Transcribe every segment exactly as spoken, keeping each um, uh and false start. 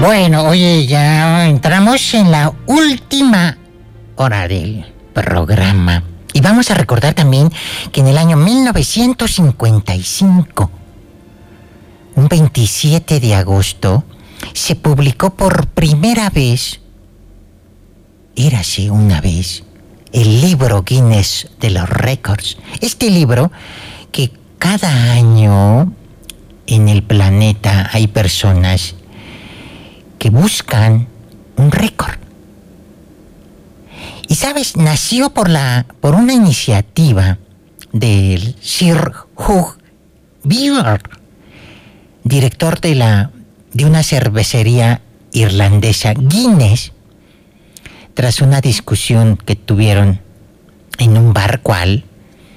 Bueno, oye, ya entramos en la última hora del programa. Y vamos a recordar también que en el año mil novecientos cincuenta y cinco, un veintisiete de agosto, se publicó por primera vez, érase una vez, el libro Guinness de los récords. Este libro que cada año en el planeta hay personas que buscan un récord. Y sabes, nació por la por una iniciativa del Sir Hugh Beer, director de la de una cervecería irlandesa Guinness, tras una discusión que tuvieron en un bar cual,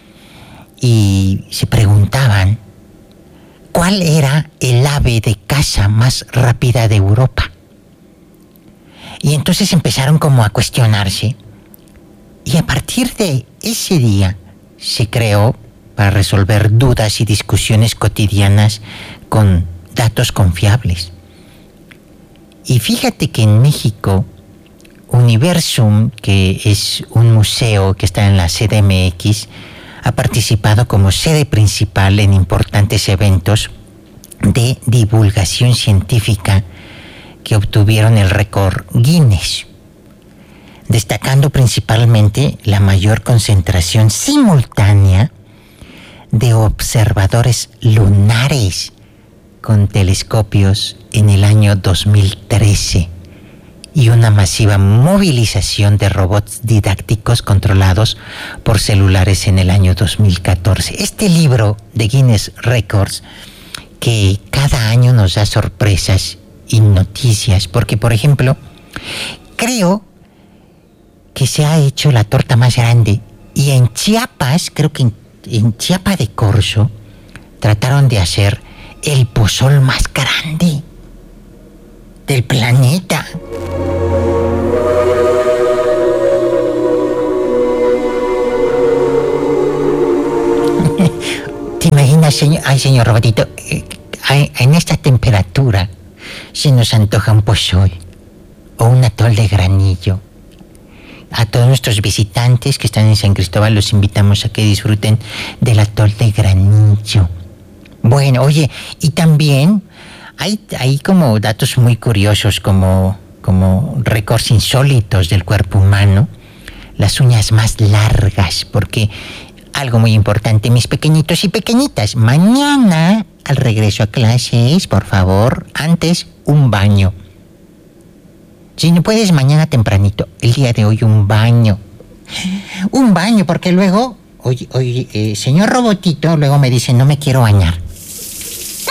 y se preguntaban cuál era el ave de caza más rápida de Europa. Y entonces empezaron como a cuestionarse. Y a partir de ese día se creó para resolver dudas y discusiones cotidianas con datos confiables. Y fíjate que en México, Universum, que es un museo que está en la C D M X, ha participado como sede principal en importantes eventos de divulgación científica que obtuvieron el récord Guinness, destacando principalmente la mayor concentración simultánea de observadores lunares con telescopios en el año dos mil trece y una masiva movilización de robots didácticos controlados por celulares en el año dos mil catorce. Este libro de Guinness Records, que cada año nos da sorpresas y noticias, porque por ejemplo, creo que se ha hecho la torta más grande, y en Chiapas, creo que en, en Chiapa de Corzo, trataron de hacer el pozol más grande del planeta. ¿Te imaginas, señor? Ay, señor Robotito, eh, en esta temperatura se nos antoja un pozol o un atol de granillo. A todos nuestros visitantes que están en San Cristóbal los invitamos a que disfruten del atol de granillo. Bueno, oye, y también hay, hay como datos muy curiosos, como, como récords insólitos del cuerpo humano. Las uñas más largas, porque algo muy importante, mis pequeñitos y pequeñitas, mañana al regreso a clases, por favor, antes un baño. Si no puedes, mañana tempranito, el día de hoy un baño. Un baño, porque luego, oye, oye, eh, señor Robotito, luego me dice, no me quiero bañar.